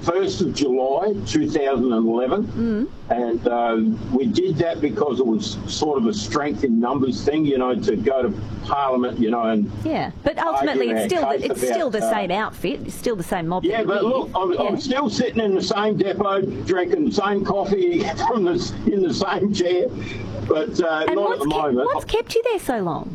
1st of July 2011, and we did that because it was sort of a strength in numbers thing, to go to Parliament, and but ultimately it's still the same outfit. outfit, it's still the same mob. Yeah, but look, I'm still sitting in the same depot, drinking the same coffee in the same chair, but not at the moment. What's kept you there so long?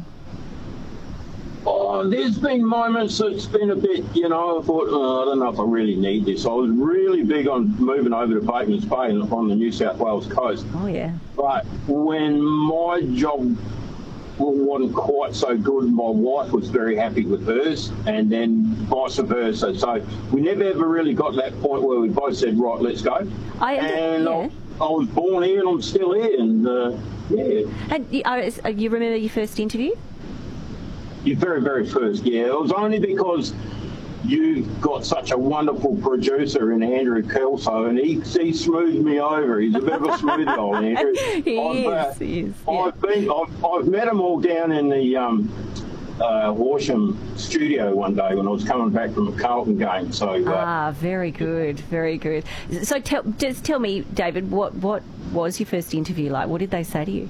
Oh, there's been moments it's been a bit, I thought, I don't know if I really need this. I was really big on moving over to Batemans Bay on the New South Wales coast. Oh, yeah. But when my job wasn't quite so good, my wife was very happy with hers, and then vice versa. So we never ever really got to that point where we both said, right, let's go. I was born here and I'm still here, and And you remember your first interview? Your very, very first, It was only because you've got such a wonderful producer in Andrew Kelso, and he smoothed me over. He's a bit of a smooth old Andrew. He is. I've met him all down in the Horsham studio one day when I was coming back from a Carlton game. So very good, very good. So just tell me, David, what was your first interview like? What did they say to you?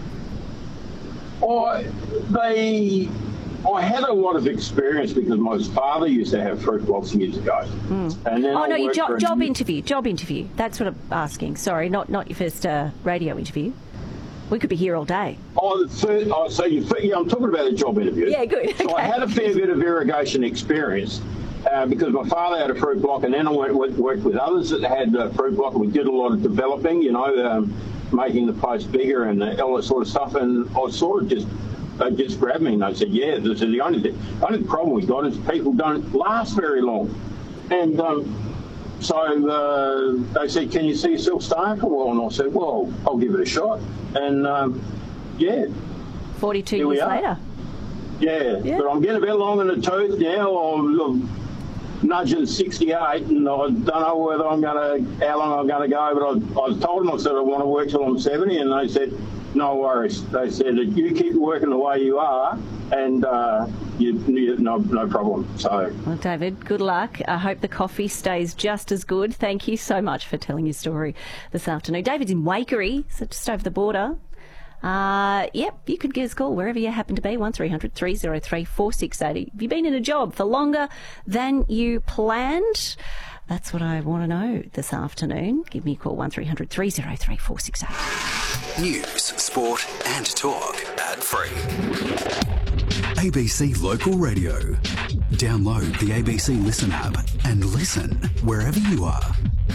I had a lot of experience because my father used to have fruit blocks years ago. And then your job interview. That's what I'm asking. Sorry, not your first radio interview. We could be here all day. I'm talking about a job interview. Yeah, good. So I had a fair bit of irrigation experience because my father had a fruit block, and then I worked with others that had a fruit block. We did a lot of developing, making the place bigger and all that sort of stuff. And I sort of they just grabbed me and they said, the only problem we got is people don't last very long. And so they said, can you see yourself staying for a while? And I said, well, I'll give it a shot. And 42 years later. Yeah, but I'm getting a bit long in the tooth now. I'm nudging 68, and I don't know how long I'm going to go, but I told them, I said I want to work till I'm 70, and they said, no worries. They said that you keep working the way you are, and no problem. So, well, David, good luck. I hope the coffee stays just as good. Thank you so much for telling your story this afternoon. David's in Waikerie, so just over the border. You could give us a call wherever you happen to be, 1300 303 4680. Have you been in a job for longer than you planned? That's what I want to know this afternoon. Give me a call, 1300 303 4680. News, sport and talk, ad-free. ABC Local Radio. Download the ABC Listen app and listen wherever you are.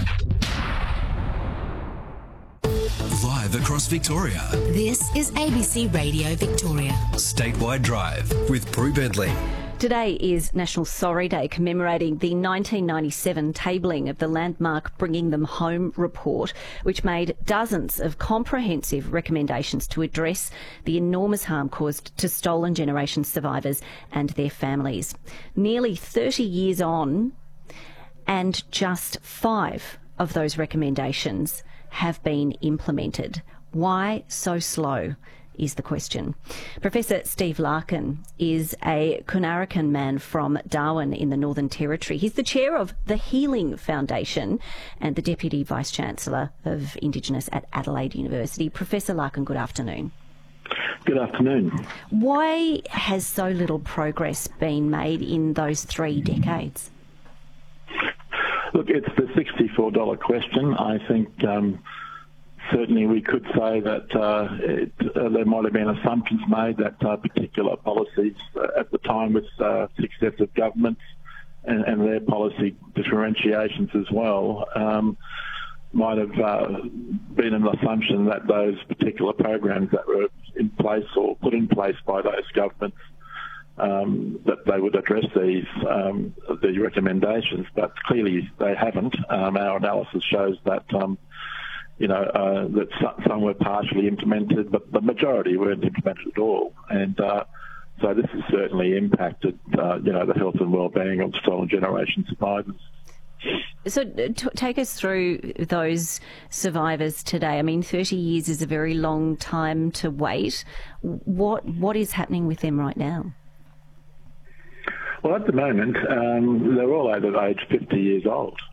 Live across Victoria. This is ABC Radio Victoria. Statewide Drive with Prue Bentley. Today is National Sorry Day, commemorating the 1997 tabling of the landmark Bringing Them Home report, which made dozens of comprehensive recommendations to address the enormous harm caused to stolen generation survivors and their families. Nearly 30 years on, and just 5 of those recommendations have been implemented. Why so slow is the question. Professor Steve Larkin is a Kunarakan man from Darwin in the Northern Territory. He's the chair of the Healing Foundation and the Deputy Vice-Chancellor of Indigenous at Adelaide University. Professor Larkin, good afternoon. Good afternoon. Why has so little progress been made in those 3 decades? Look, it's the $64 question. I think certainly we could say that there might have been assumptions made that particular policies at the time with successive governments and their policy differentiations as well might have been an assumption that those particular programs that were in place or put in place by those governments that they would address the recommendations, but clearly they haven't. Our analysis shows that that some were partially implemented, but the majority weren't implemented at all. And so this has certainly impacted, the health and well-being of stolen generation survivors. So take us through those survivors today. I mean, 30 years is a very long time to wait. What is happening with them right now? Well, at the moment, they're all over age 50 years old.